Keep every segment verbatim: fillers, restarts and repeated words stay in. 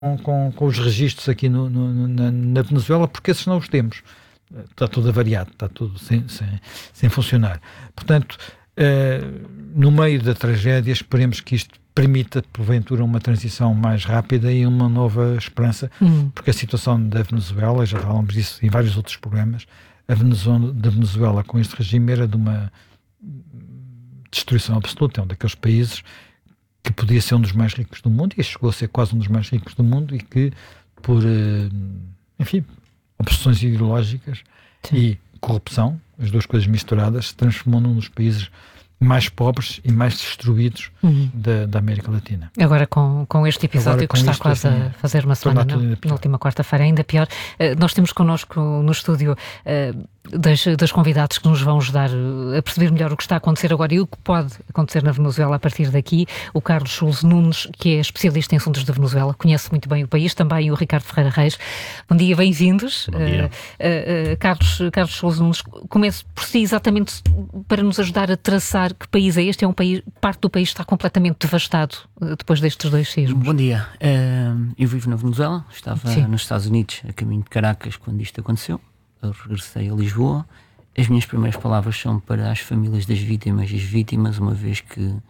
com, com os registros aqui no, no, na, na Venezuela, porque esses não os temos. Está tudo avariado, está tudo sem, sem, sem funcionar. Portanto, uh, no meio da tragédia, esperemos que isto permita, porventura, uma transição mais rápida e uma nova esperança, uhum. porque a situação da Venezuela, já falamos disso em vários outros programas, a Venezuela, da Venezuela com este regime era de uma destruição absoluta. É um daqueles países que podia ser um dos mais ricos do mundo e chegou a ser quase um dos mais ricos do mundo e que, por, enfim, obsessões ideológicas Sim. e corrupção, as duas coisas misturadas, se transformou num dos países mais pobres e mais destruídos uhum. da, da América Latina. Agora com, com este episódio com que está quase assim, a fazer uma semana, não, na última quarta-feira, ainda pior. Uh, nós temos connosco no estúdio uh, das, das convidados que nos vão ajudar a perceber melhor o que está a acontecer agora e o que pode acontecer na Venezuela a partir daqui. O Carlos Schulze Nunes, que é especialista em assuntos da Venezuela, conhece muito bem o país, também o Ricardo Ferreira Reis. Bom dia, bem-vindos. Bom dia. Uh, uh, uh, Carlos, Carlos Schulze Nunes, comece por si exatamente para nos ajudar a traçar que país é este. É um país, parte do país está completamente devastado uh, depois destes dois sismos. Bom dia. Uh, eu vivo na Venezuela, estava Sim. nos Estados Unidos, a caminho de Caracas, quando isto aconteceu. Eu regressei a Lisboa. As minhas primeiras palavras são para as famílias das vítimas e as vítimas, uma vez que uh,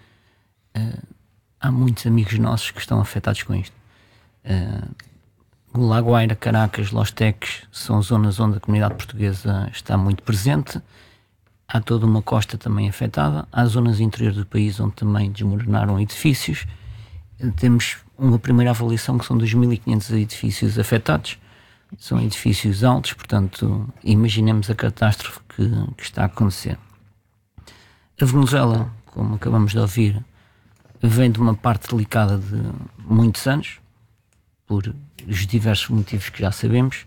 há muitos amigos nossos que estão afetados com isto. Uh, La Guaira, Caracas, Los Teques são zonas onde a comunidade portuguesa está muito presente. Há toda uma costa também afetada. Há zonas interior do país onde também desmoronaram edifícios. Temos uma primeira avaliação que são dois mil e quinhentos edifícios afetados. São edifícios altos, portanto, imaginemos a catástrofe que, que está a acontecer. A Venezuela, como acabamos de ouvir, vem de uma parte delicada de muitos anos, por os diversos motivos que já sabemos.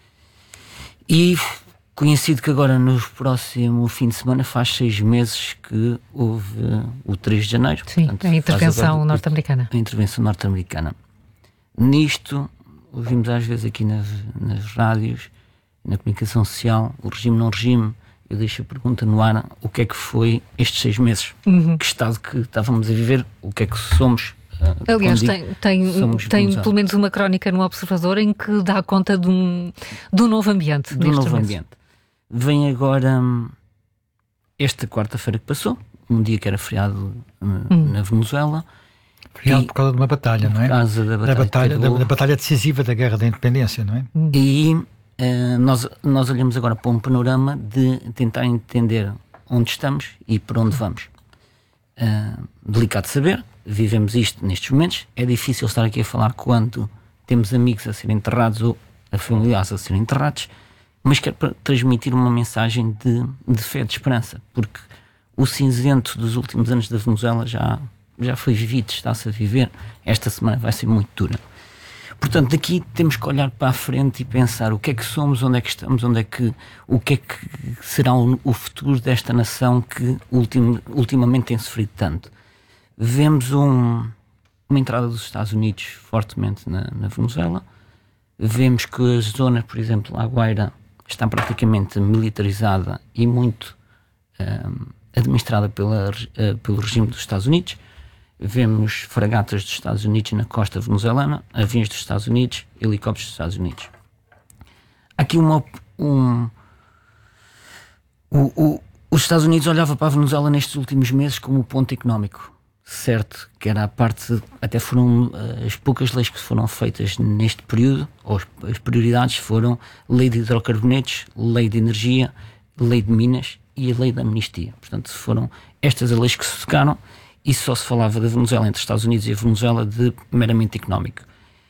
E conhecido que agora, no próximo fim de semana, faz seis meses que houve o três de janeiro. Sim, portanto, a intervenção norte-americana. A intervenção norte-americana. Nisto, ouvimos às vezes aqui nas, nas rádios, na comunicação social, o regime não regime. Eu deixo a pergunta no ar: o que é que foi estes seis meses? Uhum. Que estado que estávamos a viver? O que é que somos? Uh, Aliás, tem, tem, tem pelo menos uma crónica no Observador em que dá conta de um, de um novo ambiente. De um novo meses. ambiente. Vem agora esta quarta-feira que passou, um dia que era feriado hum. na Venezuela. Feriado por causa de uma batalha, não é? Por causa da batalha, da batalha, da, da batalha decisiva da Guerra da Independência, não é? E uh, nós, nós olhamos agora para um panorama de tentar entender onde estamos e para onde vamos. Uh, delicado de saber, vivemos isto nestes momentos. É difícil estar aqui a falar quando temos amigos a serem enterrados ou a familiares a serem enterrados, mas quero transmitir uma mensagem de, de fé, de esperança, porque o cinzento dos últimos anos da Venezuela já, já foi vivido, está-se a viver. Esta semana vai ser muito dura. Portanto, daqui temos que olhar para a frente e pensar o que é que somos, onde é que estamos, onde é que, o que é que será o, o futuro desta nação que ultim, ultimamente tem sofrido tanto. Vemos um, uma entrada dos Estados Unidos fortemente na, na Venezuela. Vemos que a zona, por exemplo, La Guaira, está praticamente militarizada e muito um, administrada pela, uh, pelo regime dos Estados Unidos. Vemos fragatas dos Estados Unidos na costa venezuelana, aviões dos Estados Unidos, helicópteros dos Estados Unidos. Há aqui uma... Um, o, o, os Estados Unidos olhavam para a Venezuela nestes últimos meses como um ponto económico. Certo, que era a parte, até foram as poucas leis que foram feitas neste período, ou as prioridades foram lei de hidrocarbonetos, lei de energia, lei de minas e a lei da amnistia. Portanto, foram estas as leis que se tocaram e só se falava da Venezuela entre os Estados Unidos e a Venezuela de meramente económico.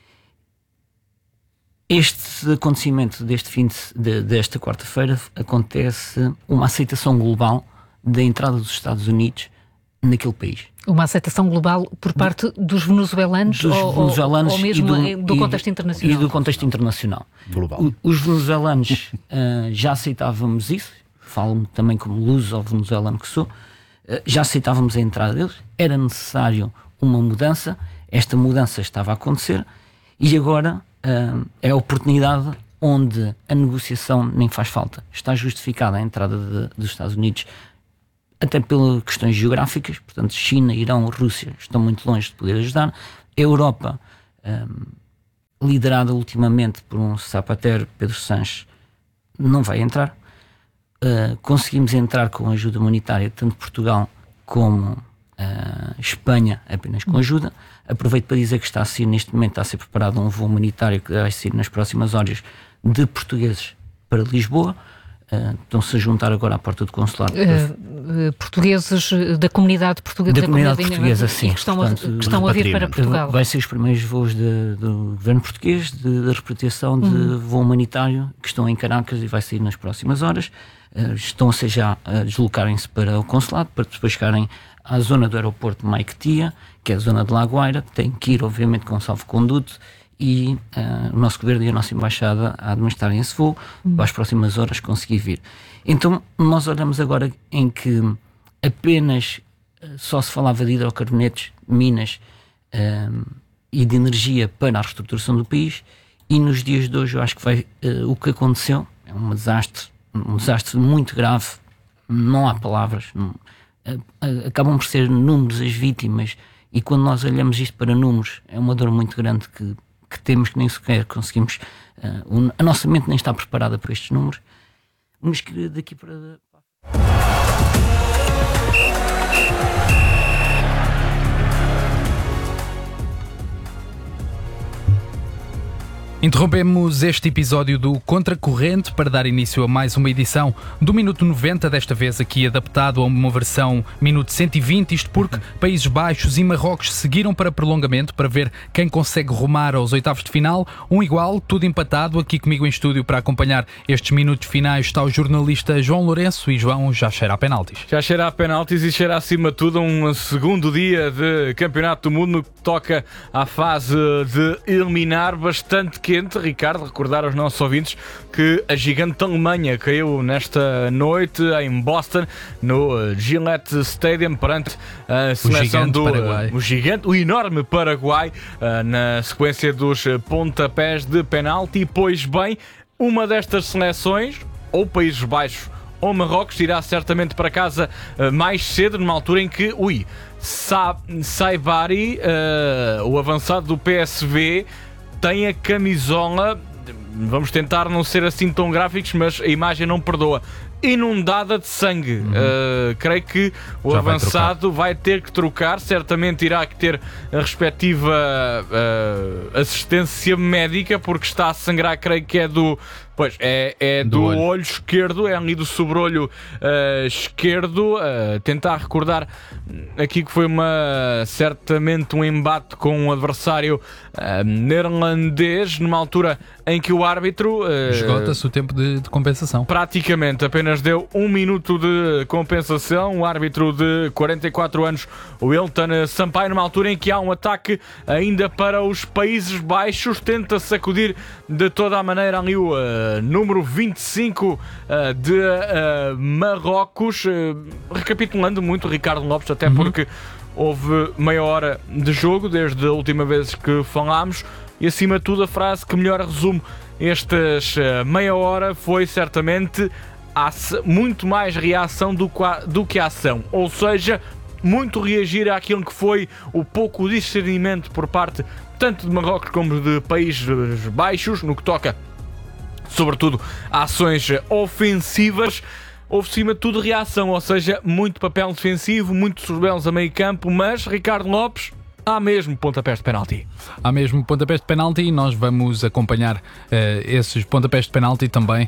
Este acontecimento deste fim de, de, desta quarta-feira acontece uma aceitação global da entrada dos Estados Unidos naquele país. Uma aceitação global por parte dos venezuelanos, dos ou, venezuelanos ou mesmo do, do contexto e, internacional? E do contexto internacional. Global. O, os venezuelanos uh, já aceitávamos isso, falo também como luso-venezuelano que sou, uh, já aceitávamos a entrada deles, era necessário uma mudança, esta mudança estava a acontecer e agora uh, é a oportunidade onde a negociação nem faz falta. Está justificada a entrada de, dos Estados Unidos até pelas questões geográficas, portanto China, Irão, Rússia estão muito longe de poder ajudar. A Europa um, liderada ultimamente por um Zapatero, Pedro Sanches, não vai entrar. Uh, conseguimos entrar com ajuda humanitária, tanto Portugal como uh, Espanha, apenas com ajuda. Aproveito para dizer que está a ser, neste momento, está a ser preparado um voo humanitário que vai sair nas próximas horas de portugueses para Lisboa. Uh, estão-se a juntar agora à porta do consulado. Uh, uh, portugueses da comunidade portuguesa, da, da comunidade, comunidade portuguesa, sim. Que estão, Portanto, a, que estão a vir para Portugal. Vai ser os primeiros voos de, do governo português, de, de repatriação de uhum. voo humanitário, que estão em Caracas e vai sair nas próximas horas. Uh, estão-se já a deslocarem-se para o consulado, para depois chegarem à zona do aeroporto de Maiquetia, que é a zona de La Guaira, que tem que ir, obviamente, com salvo-conduto, e uh, o nosso governo e a nossa embaixada a administrarem esse voo, uhum. para as próximas horas conseguir vir. Então, nós olhamos agora em que apenas uh, só se falava de hidrocarbonetos, minas uh, e de energia para a reestruturação do país, e nos dias de hoje eu acho que vai, uh, o que aconteceu é um desastre, um desastre muito grave, não há palavras, não, uh, uh, acabam por ser números as vítimas, e quando nós olhamos isto para números, é uma dor muito grande que que temos, que nem sequer conseguimos, uh, a nossa mente nem está preparada para estes números, mas que daqui para... Interrompemos este episódio do Contracorrente para dar início a mais uma edição do Minuto noventa, desta vez aqui adaptado a uma versão Minuto cento e vinte, isto porque Países Baixos e Marrocos seguiram para prolongamento para ver quem consegue rumar aos oitavos de final. Um igual, tudo empatado. Aqui comigo em estúdio para acompanhar estes minutos finais está o jornalista João Lourenço. E João, já cheira a penaltis. Já cheira a penaltis e cheira acima de tudo a um segundo dia de Campeonato do Mundo no que toca à fase de eliminar, bastante quente. Ricardo, recordar aos nossos ouvintes que a gigante Alemanha caiu nesta noite em Boston, no Gillette Stadium, perante a seleção do Paraguai. o gigante, o enorme Paraguai, na sequência dos pontapés de penalti. Pois bem, uma destas seleções, ou Países Baixos ou Marrocos, irá certamente para casa mais cedo, numa altura em que, ui, Sa- Saibari, uh, o avançado do P S V, tem a camisola, vamos tentar não ser assim tão gráficos, mas a imagem não perdoa, inundada de sangue. Uhum. Uh, creio que o Já avançado vai, vai ter que trocar, certamente irá ter a respectiva uh, assistência médica, porque está a sangrar, creio que é do... Pois, é, é do, do olho. olho esquerdo, é ali do sobrolho uh, esquerdo. Uh, tentar recordar aqui que foi uma, certamente um embate com um adversário uh, neerlandês, numa altura em que o árbitro... Uh, Esgota-se o tempo de, de compensação. Praticamente, apenas deu um minuto de compensação. O árbitro de quarenta e quatro anos, o Wilton Sampaio, numa altura em que há um ataque ainda para os Países Baixos, tenta sacudir de toda a maneira ali o... Uh, número vinte e cinco uh, de uh, Marrocos. Uh, recapitulando muito, Ricardo Lopes, até uhum. porque houve meia hora de jogo desde a última vez que falámos, e acima de tudo a frase que melhor resume estas uh, meia hora foi certamente a, muito mais reação do, do que ação, ou seja, muito reagir àquilo que foi o pouco discernimento por parte tanto de Marrocos como de Países Baixos, no que toca sobretudo a ações ofensivas. Houve, acima de tudo, reação, ou seja, muito papel defensivo, muitos sorbelos a meio campo, mas Ricardo Lopes, há mesmo pontapés de penalti. Há mesmo pontapés de penalti e nós vamos acompanhar uh, esses pontapés de penalti também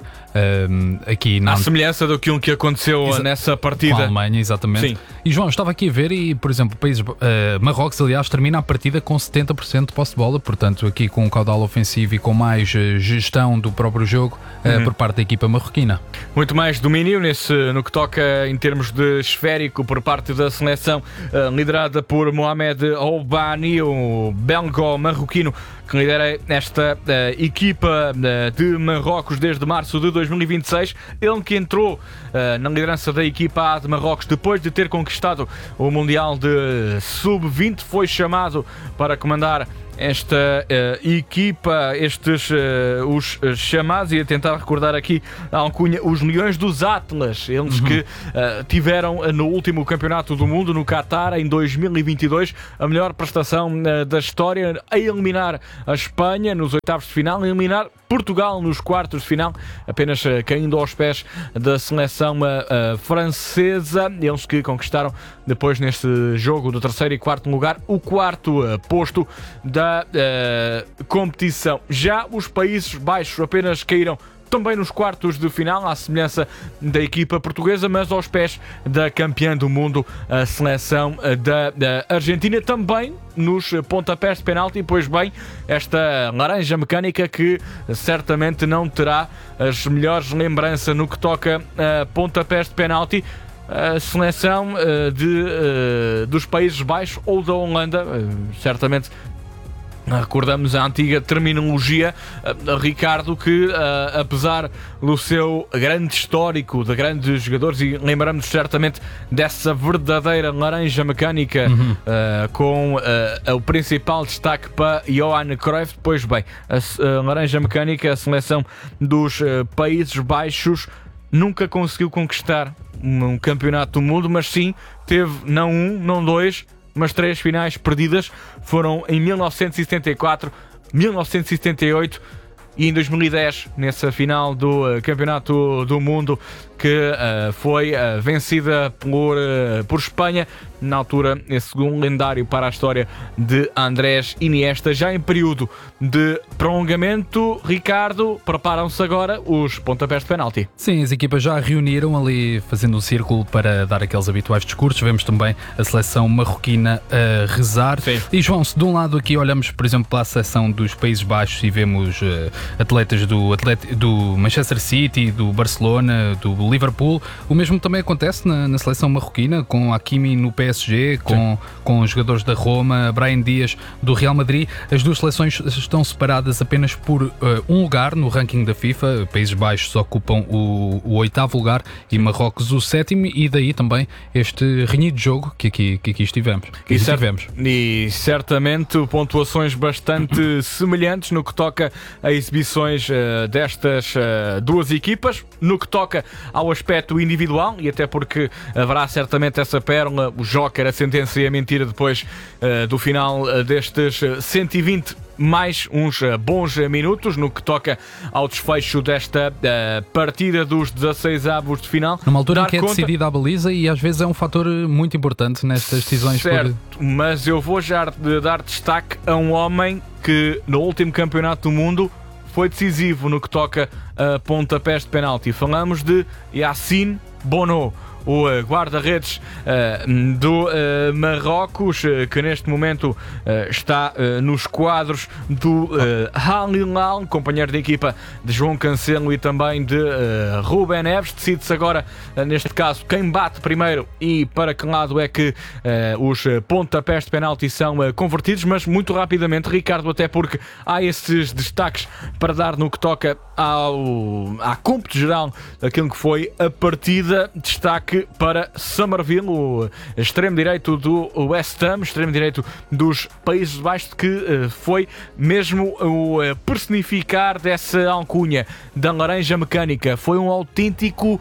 uh, aqui na... À semelhança do que, um que aconteceu Exa- nessa partida. Com a Alemanha, exatamente. Sim. E João, estava aqui a ver e, por exemplo, países, uh, Marrocos, aliás, termina a partida com setenta por cento de posse de bola, portanto, aqui com um caudal ofensivo e com mais uh, gestão do próprio jogo uh, uhum. por parte da equipa marroquina. Muito mais domínio nesse, no que toca em termos de esférico por parte da seleção uh, liderada por Mohamed Oubani, o belgo-marroquino que lidera esta uh, equipa uh, de Marrocos desde março de dois mil e vinte e seis. Ele que entrou uh, na liderança da equipa A de Marrocos depois de ter conquistado o Mundial de sub vinte, foi chamado para comandar esta uh, equipa, estes uh, os uh, chamados, e a tentar recordar aqui a alcunha, os Leões dos Atlas, eles uhum. que uh, tiveram uh, no último campeonato do mundo, no Qatar, em dois mil e vinte e dois, a melhor prestação uh, da história, a eliminar a Espanha nos oitavos de final, a eliminar Portugal nos quartos de final, apenas uh, caindo aos pés da seleção uh, uh, francesa. Eles que conquistaram depois neste jogo do terceiro e quarto lugar o quarto uh, posto da uh, competição. Já os Países Baixos apenas caíram também nos quartos de final, à semelhança da equipa portuguesa, mas aos pés da campeã do mundo, a seleção da, da Argentina, também nos pontapés de penalti. Pois bem, esta laranja mecânica que certamente não terá as melhores lembranças no que toca a pontapés de penalti. A seleção uh, de, uh, dos Países Baixos ou da Holanda, uh, certamente recordamos a antiga terminologia, uh, Ricardo, que uh, apesar do seu grande histórico de grandes jogadores, e lembramos certamente dessa verdadeira laranja mecânica, uhum. uh, com uh, o principal destaque para Johan Cruyff. Pois bem, a, a laranja mecânica, a seleção dos uh, Países Baixos, nunca conseguiu conquistar um campeonato do mundo, mas sim teve não um, não dois, mas três finais perdidas. Foram em mil novecentos e setenta e quatro, mil novecentos e setenta e oito e em dois mil e dez, nessa final do uh, campeonato do mundo, que uh, foi uh, vencida por, uh, por Espanha. Na altura, esse gol lendário para a história de Andrés Iniesta. Já em período de prolongamento, Ricardo, preparam-se agora os pontapés de penalti. Sim, as equipas já reuniram ali, fazendo um círculo para dar aqueles habituais discursos. Vemos também a seleção marroquina a rezar. Sim. E João, se de um lado aqui olhamos, por exemplo, para a seleção dos Países Baixos e vemos uh, atletas do, atleta, do Manchester City, do Barcelona, do Liverpool, o mesmo também acontece na, na seleção marroquina, com Hakimi no P S G, com, com os jogadores da Roma, Brahim Dias do Real Madrid. As duas seleções estão separadas apenas por uh, um lugar no ranking da FIFA. Países Baixos ocupam o, o oitavo lugar e Marrocos o sétimo, e daí também este renhido jogo que aqui, que aqui estivemos. Que e, aqui cer- estivemos. e certamente pontuações bastante semelhantes no que toca a exibições uh, destas uh, duas equipas, no que toca ao aspecto individual, e até porque haverá certamente essa pérola, o Joker, a sentença e a mentira, depois uh, do final uh, destes uh, cento e vinte mais uns uh, bons uh, minutos, no que toca ao desfecho desta uh, partida dos dezasseis avos de final. Numa altura Dar em que é conta... decidida a baliza, e às vezes é um fator muito importante nestas decisões. Certo, por... mas eu vou já dar destaque a um homem que no último campeonato do mundo foi decisivo no que toca a pontapés de penalti. Falamos de Yassine Bono, o uh, guarda-redes uh, do uh, Marrocos, uh, que neste momento uh, está uh, nos quadros do uh, Al Hilal, companheiro de equipa de João Cancelo e também de uh, Rubén Neves. Decide-se agora, uh, neste caso, quem bate primeiro e para que lado é que uh, os pontapés de penalti são uh, convertidos, mas muito rapidamente, Ricardo, até porque há esses destaques para dar no que toca ao, à cômputo geral daquilo que foi a partida. Destaque para Somerville, o extremo-direito do West Ham, extremo-direito dos Países Baixos, que uh, foi mesmo o uh, personificar dessa alcunha da laranja mecânica. Foi um autêntico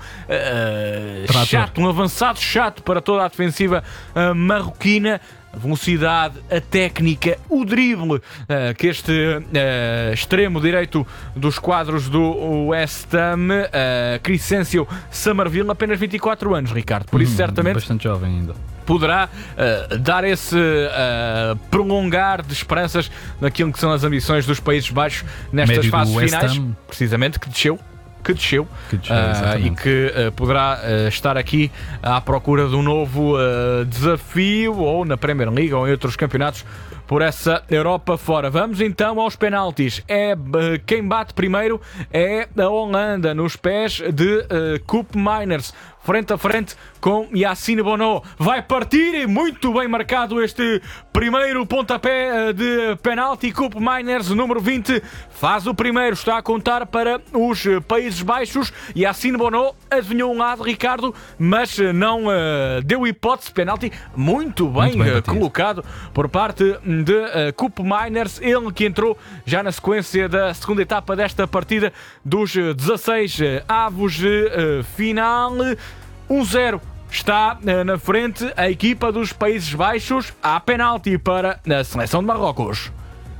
uh, chato, um avançado chato para toda a defensiva uh, marroquina. A velocidade, a técnica, o drible uh, que este uh, extremo direito dos quadros do West Ham, uh, Crescencio Somerville, apenas vinte e quatro anos, Ricardo. Por isso, hum, certamente, bastante jovem ainda, poderá uh, dar esse uh, prolongar de esperanças naquilo que são as ambições dos Países Baixos nestas médio fases finais, Ham. precisamente, que desceu. que desceu, que desceu uh, e que uh, poderá uh, estar aqui à procura de um novo uh, desafio, ou na Premier League ou em outros campeonatos por essa Europa fora. Vamos então aos penaltis. É, uh, quem bate primeiro é a Holanda, nos pés de uh, Koopmeiners. frente a frente com Yassine Bonnot. Vai partir, muito bem marcado este primeiro pontapé de penalti. Koopmeiners, número vinte, faz o primeiro, está a contar para os Países Baixos. Yassine Bonnot adivinhou um lado, Ricardo, mas não uh, deu hipótese. Penalti muito bem, muito bem uh, colocado por parte de uh, Koopmeiners, ele que entrou já na sequência da segunda etapa desta partida dos dezasseis avos de uh, final. um zero está uh, na frente a equipa dos Países Baixos. Há penalti para a seleção de Marrocos.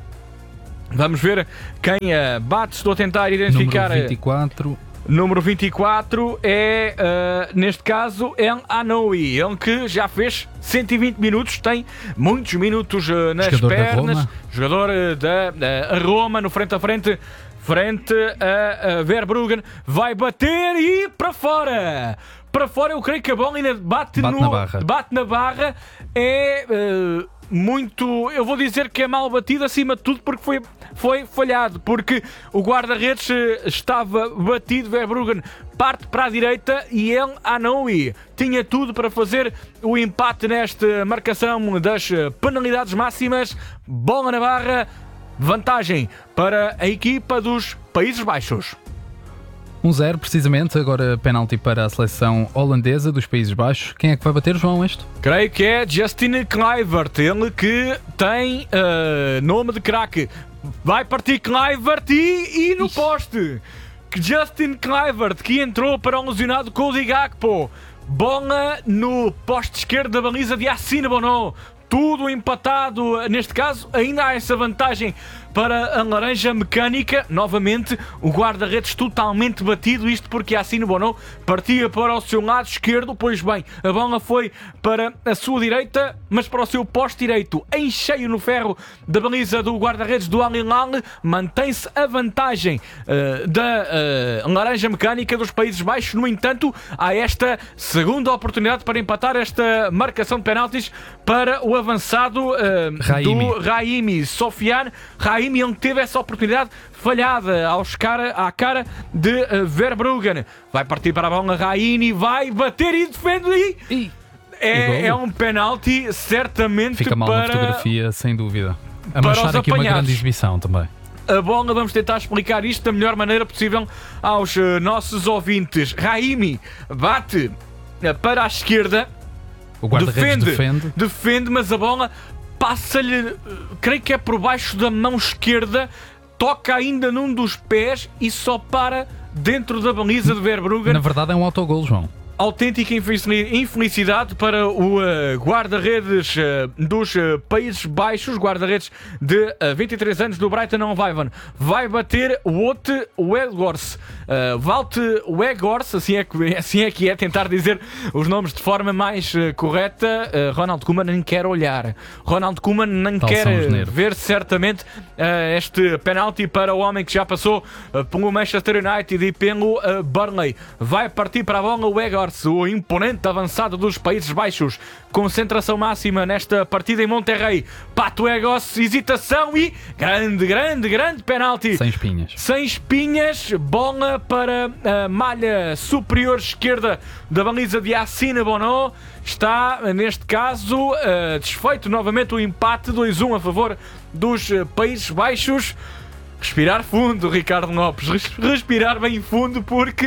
Vamos ver quem uh, bate. Estou a tentar identificar. Número vinte e quatro. Número vinte e quatro é, uh, neste caso, El Anoui. Ele que já fez cento e vinte minutos, tem muitos minutos uh, nas Jogador pernas. Da Jogador uh, da uh, Roma, no frente a frente, frente a, a Verbruggen. Vai bater e para fora. Para fora, eu creio que a bola ainda bate, bate no, na barra. Bate na barra. É uh, muito... Eu vou dizer que é mal batido acima de tudo porque foi... Foi falhado, porque o guarda-redes estava batido. Verbruggen parte para a direita e El Anoui tinha tudo para fazer o empate nesta marcação das penalidades máximas. Bola na barra, vantagem para a equipa dos Países Baixos. um zero, precisamente, agora penalti para a seleção holandesa dos Países Baixos. Quem é que vai bater, João, este? Creio que é Justin Kluivert, ele que tem uh, nome de craque. Vai partir Kluivert e, e no Ixi. poste. Justin Kluivert, que entrou para o lesionado Cody Gakpo. Bola no poste esquerdo da baliza de Yassine Bonnot. Tudo empatado, neste caso ainda há essa vantagem para a laranja mecânica. Novamente o guarda-redes totalmente batido, isto porque Yassine Bonnot partia para o seu lado esquerdo. Pois bem, a bola foi para a sua direita, mas para o seu poste direito, em cheio no ferro da baliza do guarda-redes do Al Hilal. Mantém-se a vantagem uh, da uh, laranja mecânica dos Países Baixos. No entanto, há esta segunda oportunidade para empatar esta marcação de penaltis para o avançado uh, Raimi. do Raimi Sofiane. Raimi, ele teve essa oportunidade falhada aos cara, à cara de uh, Verbruggen. Vai partir para a bola Raimi, vai bater e defende e... e... É, é um penalti certamente. Fica mal para... na fotografia, sem dúvida. A manchar aqui uma grande exibição também. A bola, vamos tentar explicar isto da melhor maneira possível aos uh, nossos ouvintes. Raimi bate uh, para a esquerda. O guarda-redes defende, defende. Defende, mas a bola passa-lhe, creio que é por baixo da mão esquerda, toca ainda num dos pés e só para dentro da baliza de Verbruggen. Na verdade é um autogol, João. Autêntica infelicidade para o uh, guarda-redes uh, dos uh, Países Baixos, guarda-redes de uh, vinte e três anos do Brighton and Hove Albion. Vai bater o Wout Weghorst. Uh, Wout Weghorst, assim é, que, assim é que é tentar dizer os nomes de forma mais uh, correta. Uh, Ronald Koeman nem quer olhar. Ronald Koeman nem Tal quer ver certamente uh, este penalti para o homem que já passou uh, pelo Manchester United e pelo uh, Burnley. Vai partir para a bola o Weghorst, o imponente avançado dos Países Baixos. Concentração máxima nesta partida em Monterrey. Pato Egos, hesitação e grande, grande, grande penalti. Sem espinhas. Sem espinhas, bola para a malha superior esquerda da baliza de Yassine Bonnot. Está, neste caso, uh, desfeito novamente o empate, dois a um a favor dos Países Baixos. Respirar fundo, Ricardo Lopes, respirar bem fundo, porque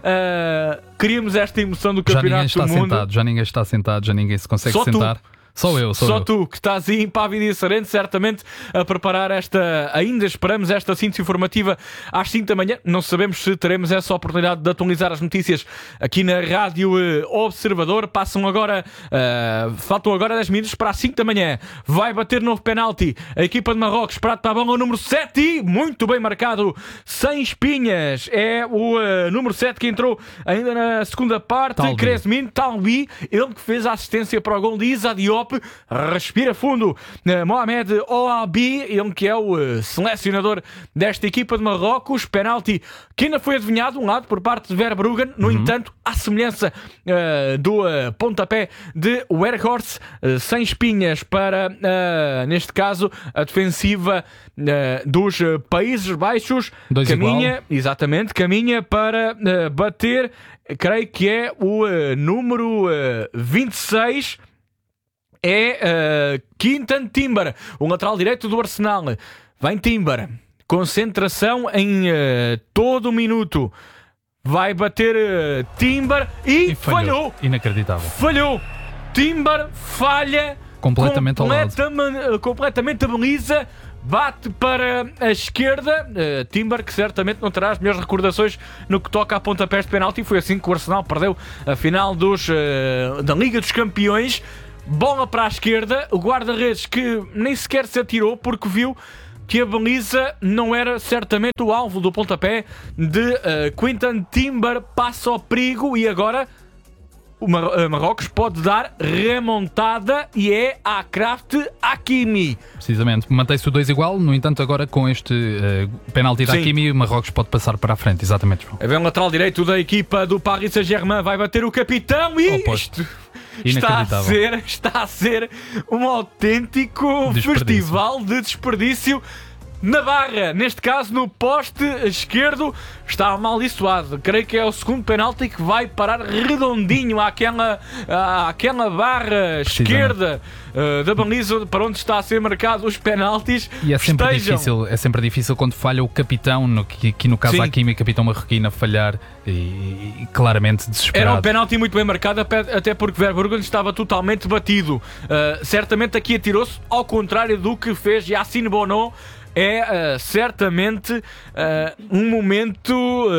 uh, queríamos esta emoção do Campeonato do Mundo. Já ninguém está sentado, já ninguém está sentado, já ninguém se consegue Só sentar. Tu. Só eu, só, só eu. tu, que estás aí impávido e sereno, certamente a preparar esta, ainda esperamos esta síntese informativa às cinco da manhã. Não sabemos se teremos essa oportunidade de atualizar as notícias aqui na Rádio Observador. Passam agora, uh, faltam agora dez minutos para as cinco da manhã. Vai bater novo penalti a equipa de Marrocos, prato para a bola, o número sete, muito bem marcado, sem espinhas. É o uh, número sete que entrou ainda na segunda parte, Cresmin Talbi, ele que fez a assistência para o gol de Issa Diop. stop, respira fundo. Uh, Mohamed Ouabi, ele que é o uh, selecionador desta equipa de Marrocos, penalti que ainda foi adivinhado, um lado por parte de Verbruggen, no uhum. entanto, à semelhança uh, do uh, pontapé de Weghorst, uh, sem espinhas para, uh, neste caso, a defensiva uh, dos uh, Países Baixos. Dois caminha, igual. exatamente, caminha para uh, bater, creio que é o uh, número uh, vinte e seis, é uh, Quintan Timber, o lateral direito do Arsenal. Vem Timber, concentração em uh, todo o minuto. Vai bater uh, Timber e, e falhou. falhou. Inacreditável. Falhou. Timber falha completamente, completamente, completamente a baliza. Bate para a esquerda. uh, Timber, que certamente não terá as melhores recordações no que toca a pontapés de penalti. Foi assim que o Arsenal perdeu a final dos, uh, da Liga dos Campeões. Bola para a esquerda. O guarda-redes que nem sequer se atirou porque viu que a baliza não era certamente o alvo do pontapé de uh, Quintan Timber. Passa ao perigo e agora o Mar- uh, Marrocos pode dar remontada e é a Achraf Hakimi. Precisamente, mantém-se o dois igual, no entanto agora com este uh, penalti da Hakimi o Marrocos pode passar para a frente, exatamente. É um lateral direito da equipa do Paris Saint-Germain, vai bater o capitão e isto está a ser, está a ser um autêntico festival de desperdício. Na barra, neste caso no poste esquerdo, está amaldiçoado. Creio que é o segundo penalti que vai parar redondinho àquela, àquela barra esquerda uh, da baliza para onde está a ser marcado os penaltis. E é sempre, Estejam... difícil, é sempre difícil quando falha o capitão, no, que, que no caso a Hakimi, capitão marroquino, a falhar e, e claramente desesperado. Era um penalti muito bem marcado, até porque Verbruggen estava totalmente batido. Uh, certamente aqui atirou-se, ao contrário do que fez Yassine Bono. É uh, certamente uh, um momento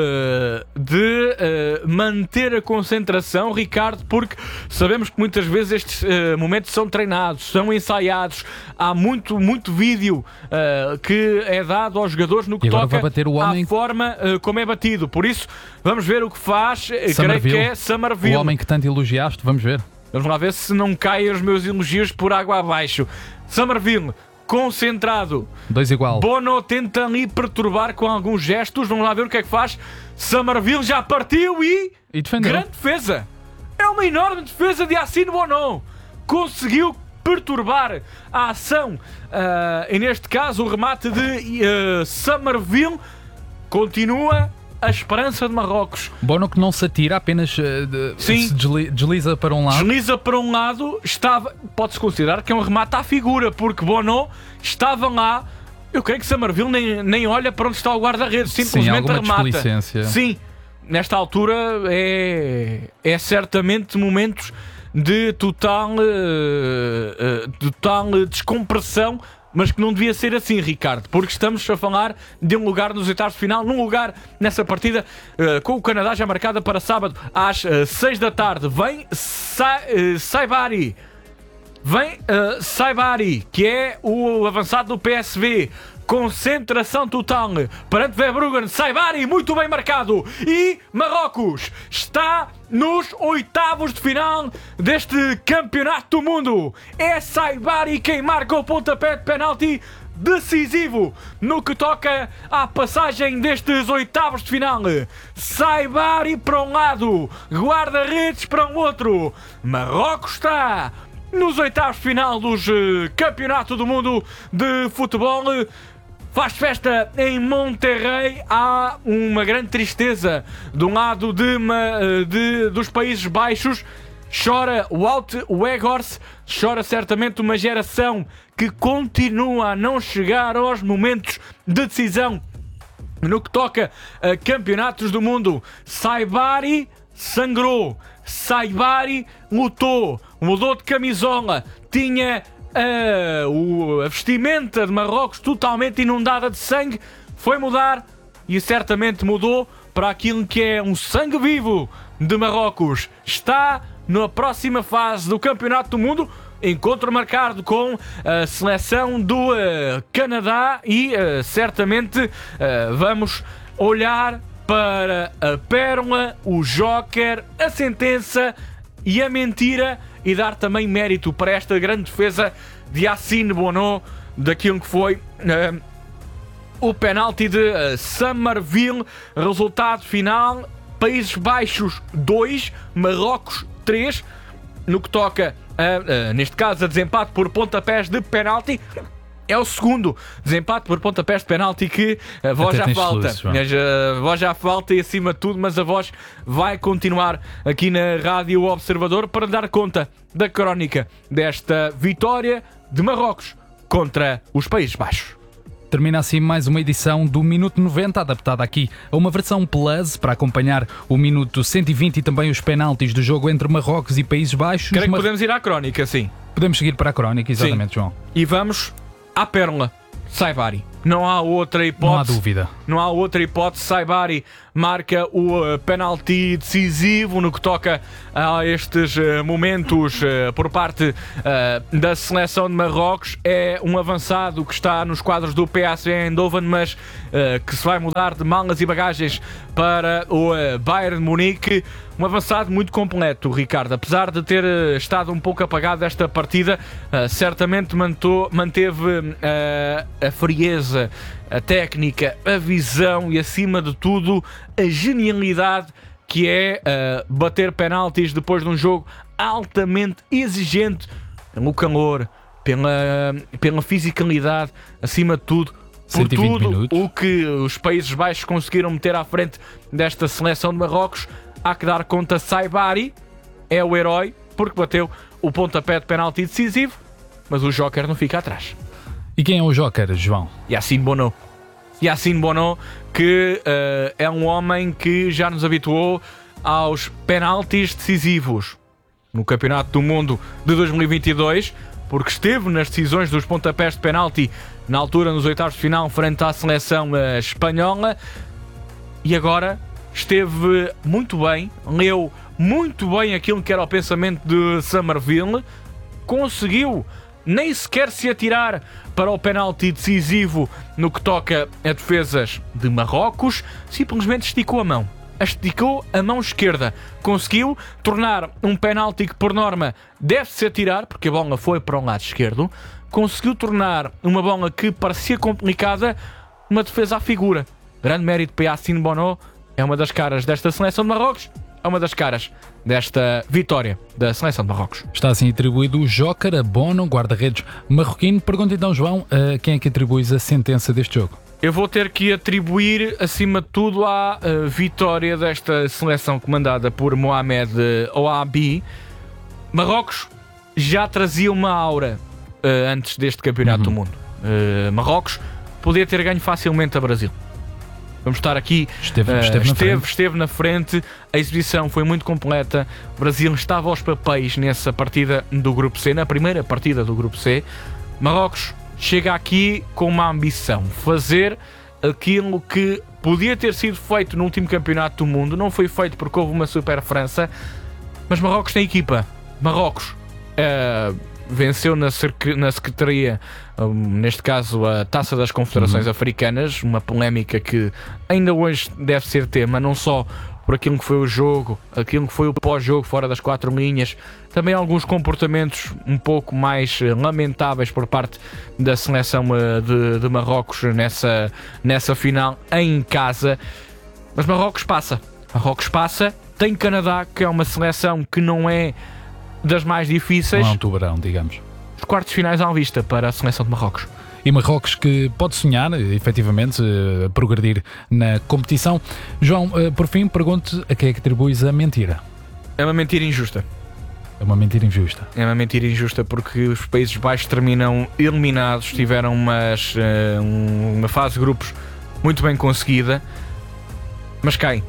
uh, de uh, manter a concentração, Ricardo, porque sabemos que muitas vezes estes uh, momentos são treinados, são ensaiados. Há muito, muito vídeo uh, que é dado aos jogadores no que toca o homem... à forma uh, como é batido. Por isso, vamos ver o que faz. Creio que é Summerville. O homem que tanto elogiaste, vamos ver. Vamos lá ver se não caem os meus elogios por água abaixo. Summerville, concentrado. Dois igual. Bono tenta ali perturbar com alguns gestos. Vamos lá ver o que é que faz. Summerville já partiu e... E defendeu. Grande defesa. É uma enorme defesa de Yassine Bono. Conseguiu perturbar a ação. Uh, e neste caso o remate de uh, Summerville. Continua a esperança de Marrocos. Bono que não se atira, apenas uh, de, se desli- desliza para um lado. Desliza para um lado, estava, pode-se considerar que é um remate à figura, porque Bono estava lá. Eu creio que Summerville nem, nem olha para onde está o guarda-redes, simplesmente Sim, remata. Sim, nesta altura é, é certamente momentos de total, uh, uh, total descompressão. Mas que não devia ser assim, Ricardo, porque estamos a falar de um lugar nos oitavos de final, num lugar nessa partida uh, com o Canadá já marcada para sábado às uh, seis da tarde. Vem Sa- uh, Saibari, vem uh, Saibari, que é o avançado do P S V. Concentração total perante Verbruggen. Saibari, muito bem marcado. E Marrocos está nos oitavos de final deste campeonato do mundo. É Saibari quem marca o pontapé de penalti decisivo no que toca à passagem destes oitavos de final. Saibari para um lado, guarda-redes para um outro. Marrocos está nos oitavos de final dos uh, campeonato do mundo de futebol. Faz festa em Monterrey. Há uma grande tristeza do lado de, de, dos Países Baixos. Chora Wout Weghorst, chora certamente uma geração que continua a não chegar aos momentos de decisão no que toca a campeonatos do mundo. Saibari sangrou, Saibari lutou, mudou de camisola, tinha a, o, a vestimenta de Marrocos totalmente inundada de sangue, foi mudar e certamente mudou para aquilo que é um sangue vivo de Marrocos. Está na próxima fase do Campeonato do Mundo, encontro marcado com a seleção do uh, Canadá e uh, certamente uh, vamos olhar para a pérola, o joker, a sentença e a mentira e dar também mérito para esta grande defesa de Yassine Bono, daquilo que foi uh, o penalti de uh, Summerville. Resultado final: Países Baixos dois, Marrocos três. No que toca, a, a, neste caso, a desempate por pontapés de penalti. É o segundo desempate por pontapés de penalti que a voz já falta. Luz, a voz já falta e acima de tudo, mas a voz vai continuar aqui na Rádio Observador para dar conta da crónica desta vitória de Marrocos contra os Países Baixos. Termina assim mais uma edição do Minuto noventa, adaptada aqui a uma versão Plus para acompanhar o Minuto cento e vinte e também os penaltis do jogo entre Marrocos e Países Baixos. Creio que Mar... podemos ir à crónica, sim. Podemos seguir para a crónica, exatamente, sim. João. E vamos à pérola, Saibari. Não há outra hipótese. Não há dúvida. Não há outra hipótese. Saibari marca o uh, penalti decisivo no que toca a estes uh, momentos uh, por parte uh, da seleção de Marrocos. É um avançado que está nos quadros do P S V Eindhoven, mas uh, que se vai mudar de malas e bagagens para o uh, Bayern de Munique. Um avançado muito completo, Ricardo. Apesar de ter uh, estado um pouco apagado esta partida, uh, certamente mantou, manteve uh, a frieza, a técnica, a visão e, acima de tudo, a genialidade que é uh, bater penaltis depois de um jogo altamente exigente, pelo calor, pela, pela fisicalidade, acima de tudo, por tudo minutos. O que os Países Baixos conseguiram meter à frente desta seleção de Marrocos. Há que dar conta, Saibari é o herói, porque bateu o pontapé de penalti decisivo, mas o Joker não fica atrás. E quem é o Joker, João? Yassine Bono. Yassine Bono, que uh, é um homem que já nos habituou aos penaltis decisivos no Campeonato do Mundo de dois mil e vinte e dois, porque esteve nas decisões dos pontapés de penalti na altura nos oitavos de final frente à seleção uh, espanhola, e agora esteve muito bem, leu muito bem aquilo que era o pensamento de Summerville, conseguiu nem sequer se atirar para o penalti decisivo no que toca a defesas de Marrocos, simplesmente esticou a mão. Esticou a mão esquerda. Conseguiu tornar um penalti que, por norma, deve-se atirar, porque a bola foi para o lado esquerdo. Conseguiu tornar uma bola que parecia complicada uma defesa à figura. Grande mérito para Yassine Bono. É uma das caras desta seleção de Marrocos, é uma das caras desta vitória da seleção de Marrocos. Está assim atribuído o Joker a Bono, guarda-redes marroquino. Pergunta então, João, a quem é que atribuis a sentença deste jogo? Eu vou ter que atribuir, acima de tudo, à uh, vitória desta seleção comandada por Mohamed Ouabi. Marrocos já trazia uma aura uh, antes deste Campeonato uhum. do Mundo. Uh, Marrocos podia ter ganho facilmente a Brasil. Vamos estar aqui. Esteve, uh, esteve, na esteve, esteve na frente. A exibição foi muito completa. O Brasil estava aos papéis nessa partida do Grupo C, na primeira partida do Grupo C. Marrocos chega aqui com uma ambição: fazer aquilo que podia ter sido feito no último Campeonato do Mundo. Não foi feito porque houve uma Super França, mas Marrocos tem equipa. Marrocos uh, venceu na, na Secretaria, um, neste caso, a Taça das Confederações uhum. Africanas, uma polémica que ainda hoje deve ser tema, não só por aquilo que foi o jogo, aquilo que foi o pós-jogo fora das quatro linhas, também alguns comportamentos um pouco mais lamentáveis por parte da seleção de, de Marrocos nessa, nessa final em casa. Mas Marrocos passa, Marrocos passa, tem Canadá, que é uma seleção que não é das mais difíceis. Não é um tubarão, digamos. Os quartos finais à vista para a seleção de Marrocos. E Marrocos que pode sonhar, efetivamente, a progredir na competição. João, por fim, pergunto a quem é que atribuis a mentira? É uma mentira injusta. É uma mentira injusta. É uma mentira injusta porque os Países Baixos terminam eliminados, tiveram umas, uma fase de grupos muito bem conseguida, mas caem.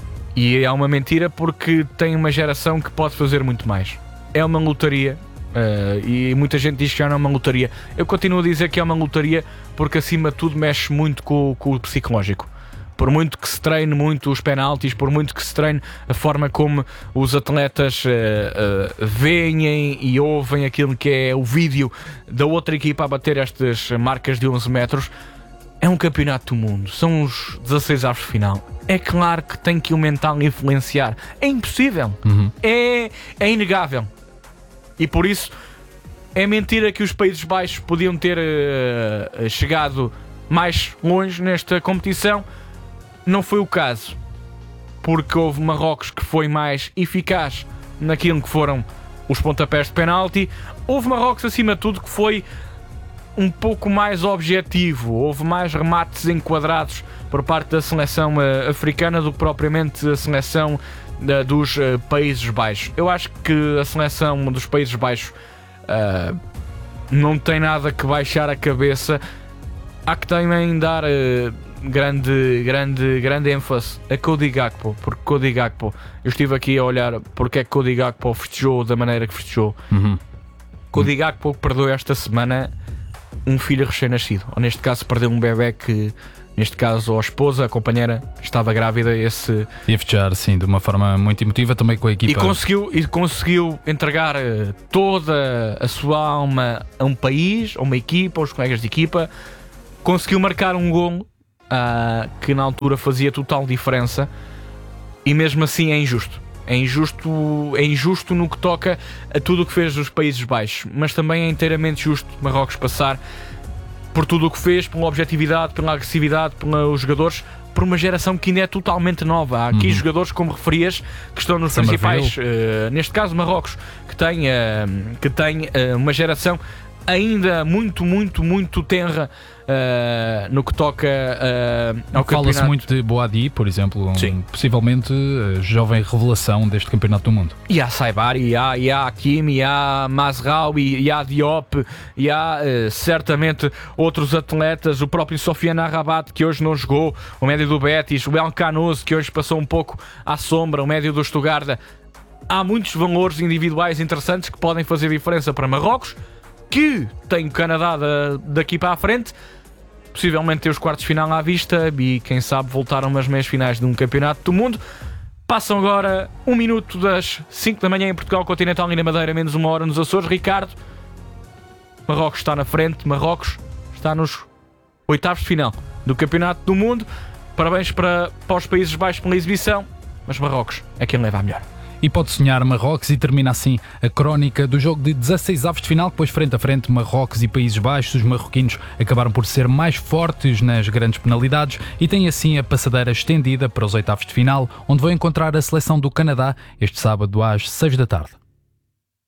E é uma mentira porque tem uma geração que pode fazer muito mais. É uma lotaria. Uh, e muita gente diz que já não é uma lotaria. Eu continuo a dizer que é uma lotaria porque, acima de tudo, mexe muito com, com o psicológico. Por muito que se treine muito os penaltis, por muito que se treine a forma como os atletas uh, uh, veem e ouvem aquilo que é o vídeo da outra equipa a bater estas marcas de onze metros, é um campeonato do mundo, são os dezasseis avos de final. É claro que tem que o mental influenciar. É impossível, uhum. é, é inegável. E por isso é mentira que os Países Baixos podiam ter uh, chegado mais longe nesta competição. Não foi o caso, porque houve Marrocos que foi mais eficaz naquilo que foram os pontapés de penalti. Houve Marrocos, acima de tudo, que foi um pouco mais objetivo. Houve mais remates enquadrados por parte da seleção uh, africana do que propriamente a seleção uh, dos uh, Países Baixos. Eu acho que a seleção dos Países Baixos uh, não tem nada que baixar a cabeça. Há que também dar uh, grande, grande, grande ênfase a Cody Gakpo, porque Cody Gakpo, eu estive aqui a olhar porque é que Cody Gakpo festejou da maneira que festejou. Uhum. Cody Gakpo perdeu esta semana um filho recém-nascido, ou neste caso perdeu um bebê que, neste caso, a esposa, a companheira, estava grávida. Esse... E a festejar, sim, de uma forma muito emotiva também com a equipa. E conseguiu, e conseguiu entregar toda a sua alma a um país, a uma equipa, aos colegas de equipa. Conseguiu marcar um golo uh, que na altura fazia total diferença, e mesmo assim é injusto. É injusto, é injusto no que toca a tudo o que fez os Países Baixos, mas também é inteiramente justo Marrocos passar por tudo o que fez, pela objetividade, pela agressividade, pelos jogadores, por uma geração que ainda é totalmente nova. Há aqui uhum. jogadores, como referias, que estão nos principais, uh, neste caso Marrocos, que tem, uh, que tem uh, uma geração ainda muito, muito, muito tenra uh, no que toca uh, ao campeonato. Fala-se muito de Boadi, por exemplo, um, possivelmente uh, jovem revelação deste campeonato do mundo. E há Saibari, e há, e há Hakimi, e há Mazraoui, e há Diop, e há uh, certamente outros atletas, o próprio Sofiane Amrabat, que hoje não jogou, o médio do Betis, o El Canoso, que hoje passou um pouco à sombra, o médio do Stuttgart. Há muitos valores individuais interessantes que podem fazer diferença para Marrocos, que tem o Canadá da, daqui para a frente, possivelmente ter os quartos de final à vista e quem sabe voltar a umas meias finais de um campeonato do mundo. Passam agora um minuto das cinco da manhã em Portugal Continental e na Madeira, menos uma hora nos Açores. Ricardo, Marrocos está na frente, Marrocos está nos oitavos de final do campeonato do mundo. Parabéns para, para os Países Baixos pela exibição, mas Marrocos é quem leva a melhor. E pode sonhar Marrocos, e termina assim a crónica do jogo de dezasseis avos de final, depois frente a frente Marrocos e Países Baixos. Os marroquinos acabaram por ser mais fortes nas grandes penalidades e têm assim a passadeira estendida para os oitavos de final, onde vão encontrar a seleção do Canadá este sábado às seis da tarde.